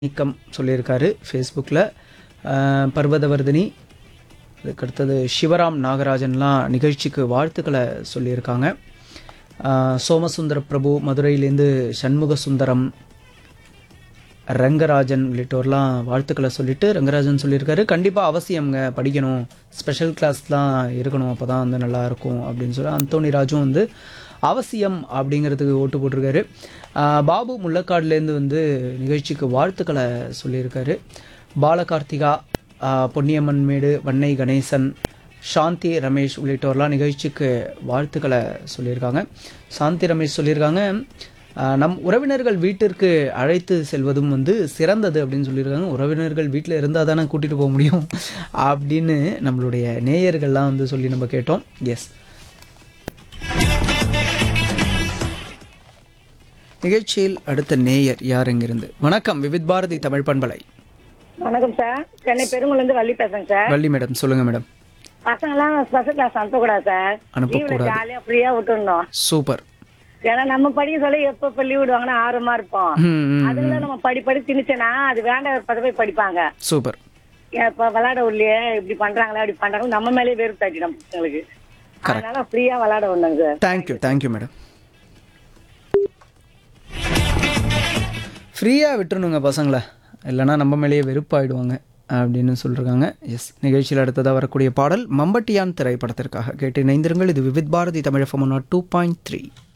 நீக்கம் சொல்லியிருக்காரு ஃபேஸ்புக்கில். பர்வதவர்தினி, அதுக்கடுத்தது சிவராம் நாகராஜன்லாம் நிகழ்ச்சிக்கு வாழ்த்துக்களை சொல்லியிருக்காங்க. சோமசுந்தர பிரபு மதுரையிலேருந்து, சண்முக சுந்தரம், ரங்கராஜன் உள்ளிட்டோர்லாம் வாழ்த்துக்களை சொல்லிவிட்டு ரங்கராஜன் சொல்லியிருக்காரு, கண்டிப்பாக அவசியம்ங்க, படிக்கணும், ஸ்பெஷல் கிளாஸ்லாம் இருக்கணும், அப்போ தான் வந்து நல்லாயிருக்கும் அப்படின்னு சொல்லி. அந்தோனி ராஜும் வந்து அவசியம் அப்படிங்கிறதுக்கு ஓட்டு போட்டிருக்காரு. பாபு முள்ளக்காடுலேருந்து வந்து நிகழ்ச்சிக்கு வாழ்த்துக்களை சொல்லியிருக்காரு. பாலகார்த்திகா, பொன்னியம்மன் மேடு, வன்னை கணேசன், சாந்தி ரமேஷ் உள்ளிட்டோர்லாம் நிகழ்ச்சிக்கு வாழ்த்துக்களை சொல்லியிருக்காங்க. சாந்தி ரமேஷ் சொல்லியிருக்காங்க, நம் உறவினர்கள் வீட்டிற்கு அழைத்து செல்வதும் வந்து சிறந்தது அப்படின்னு சொல்லியிருக்காங்க. உறவினர்கள் வீட்டில் இருந்தால் தானே கூட்டிகிட்டு போக முடியும் அப்படின்னு நம்மளுடைய நேயர்கள்லாம் வந்து சொல்லி நம்ம கேட்டோம். எஸ், நிகழ்ச்சியில் அடுத்த நேயர் யார் இங்கிருந்து? வணக்கம், விவித் பாரதி தமிழ் பண்பலை. வணக்கம் சார், சென்னை பெருங்குளந்து வள்ளி பேசுறேன் சார். வள்ளி மேடம், சொல்லுங்க மேடம். பசங்களாம் ஸ்பெஷல் கிளாஸ் அனுப்பக்கூடாது சார், அனுப்பக்கூடாது. ஜாலியா ஃப்ரீயா விட்டுருந்தோம். சூப்பர். ஏன்னா நம்ம படிக்க சொல்ல எப்ப லீவ் விடுவாங்கன்னா ஆர்வமா இருப்போம். அதுல நம்ம படி திணிச்சேன்னா அது வேண்டாம், போய் படிப்பாங்க. சூப்பர். இப்ப விளையாட உள்ளே இப்படி பண்றாங்களா அப்படி பண்றாங்க, நம்ம மேலே வெறுப்பு தாட்டிடும் பசங்களுக்கு. அதனால ஃப்ரீயா விளையாட விடணுங்க சார். Thank you madam. ஃப்ரீயாக விட்டுருணுங்க பசங்களை, இல்லைனா நம்ம மேலேயே வெறுப்பாயிடுவாங்க அப்படின்னு சொல்லியிருக்காங்க. எஸ், நிகழ்ச்சியில் அடுத்ததாக வரக்கூடிய பாடல் மம்பட்டியான் திரைப்படத்திற்காக கேட்டு இணைந்திருங்கள். இது விவித் பாரதி தமிழ் FM 102.3.